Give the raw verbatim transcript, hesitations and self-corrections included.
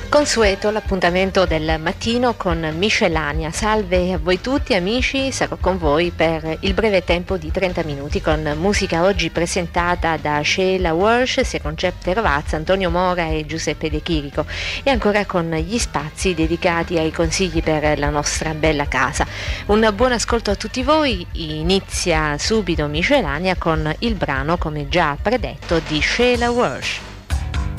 Consueto l'appuntamento del mattino con Miscellanea. Salve a voi tutti amici, sarò con voi per il breve tempo di trenta minuti con musica oggi presentata da Sheila Walsh, Second Chapter Vaz, Antonio Mora e Giuseppe De Chirico, e ancora con gli spazi dedicati ai consigli per la nostra bella casa. Un buon ascolto a tutti voi. Inizia subito Miscellanea con il brano, come già predetto, di Sheila Walsh.